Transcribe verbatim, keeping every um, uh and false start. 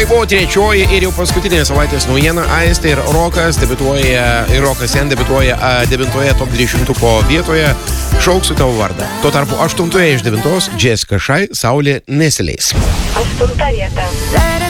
tai buvo trečioji ir jau paskutinė savaitės naujiena. Aistė ir Rokas debiutuoja, ir Rokas Sen debiutuoja devintoje top dvidešimtuko vietoje. Šauksiu tavo vardą. Tuo tarpu aštuntoje iš devintos Jessica Shy Saulė nesileis. Aštunta vieta.